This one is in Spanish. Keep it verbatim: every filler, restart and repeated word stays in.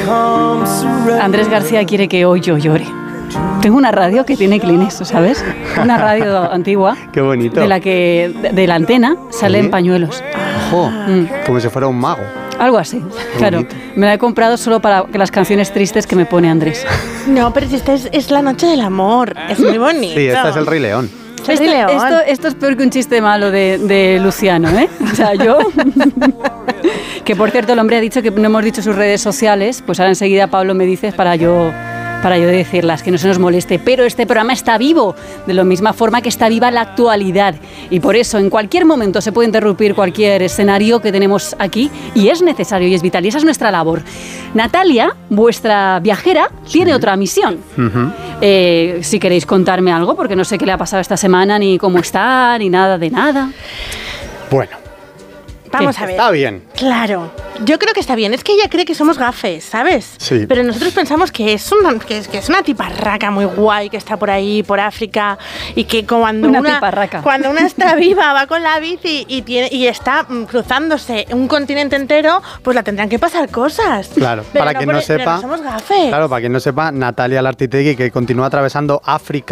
Andrés García quiere que hoy yo llore. Tengo una radio que tiene Kleenex, ¿sabes? Una radio antigua. Qué bonito. De la que de, de la antena salen ¿Sí? pañuelos. Ojo, mm. como si fuera un mago. Algo así, Qué claro. Bonito. Me la he comprado solo para que las canciones tristes que me pone Andrés. No, pero si esta es, es la noche del amor, es muy bonito. Sí, esta es el Rey León. Esto, esto, esto es peor que un chiste malo de, de Luciano, ¿eh? O sea, yo... que por cierto el hombre ha dicho que no hemos dicho sus redes sociales, pues ahora enseguida Pablo me dices para yo... para yo decirlas, que no se nos moleste, pero este programa está vivo, de la misma forma que está viva la actualidad, y por eso en cualquier momento se puede interrumpir cualquier escenario que tenemos aquí, y es necesario y es vital, y esa es nuestra labor. Natalia, vuestra viajera, sí. tiene otra misión. Uh-huh. Eh, si queréis contarme algo, porque no sé qué le ha pasado esta semana, ni cómo está, ni nada de nada. Bueno. Vamos a ver. Está bien. Claro. Yo creo que está bien. Es que ella cree que somos gafes, ¿sabes? Sí. Pero nosotros pensamos que es una, que es, que es una tiparraca muy guay que está por ahí, por África, y que cuando una, una, tiparraca. cuando una está viva, va con la bici y, tiene, y está cruzándose un continente entero, pues la tendrán que pasar cosas. Claro. Pero para no, quien no pero, sepa. pero no somos gafes. Claro, para quien no sepa, Natalia Lartitegui, que continúa atravesando África